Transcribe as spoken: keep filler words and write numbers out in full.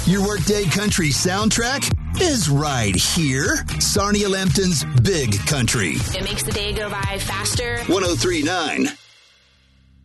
Your workday country soundtrack is right here. Sarnia Lambton's Big Country. It makes the day go by faster. one oh three point nine